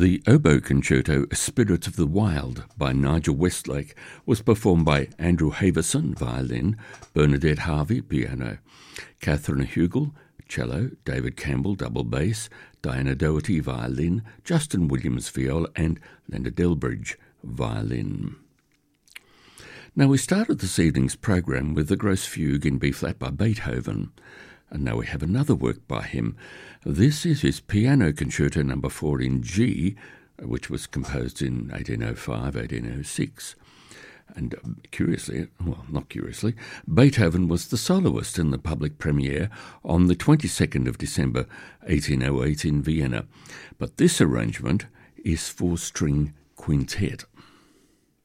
The oboe concerto Spirit of the Wild by Nigel Westlake was performed by Andrew Haverson, violin, Bernadette Harvey, piano, Catherine Hugel, cello, David Campbell, double bass, Diana Doherty, violin, Justin Williams, viola, and Linda Delbridge, violin. Now, we started this evening's program with the Gross Fugue in B-flat by Beethoven, and now we have another work by him. This is his Piano Concerto No. 4 in G, which was composed in 1805-1806. And curiously, well, not curiously, Beethoven was the soloist in the public premiere on the 22nd of December 1808 in Vienna. But this arrangement is for string quintet.